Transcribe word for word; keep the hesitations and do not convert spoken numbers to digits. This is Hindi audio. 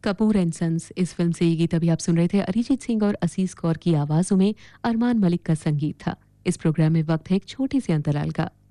कपूर एंड सन्स इस फिल्म से ये गीत अभी आप सुन रहे थे अरिजीत सिंह और असीस कौर की आवाजों में। अरमान मलिक का संगीत था। इस प्रोग्राम में वक्त है एक छोटे से अंतराल का।